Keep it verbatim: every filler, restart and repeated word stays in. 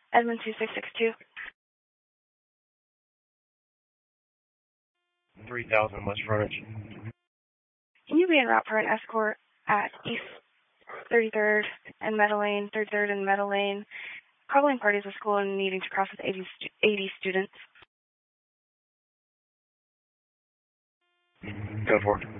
Edmond two six six two. three thousand West Frontage. Can you be en route for an escort at East thirty-third and Meadow Lane, thirty-third and Meadow Lane? Calling parties of school and needing to cross with eighty, stu- eighty students. Go for it.